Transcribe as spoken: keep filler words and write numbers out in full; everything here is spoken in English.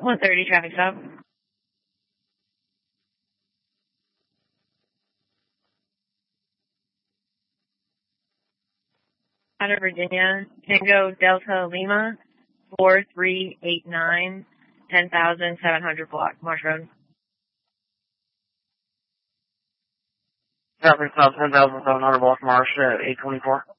one thirty traffic stop. Out of Virginia, Tango Delta Lima, four three eight nine, ten thousand seven hundred block, Marsh Road. Traffic stop ten thousand seven hundred block Marsh at eight twenty-four.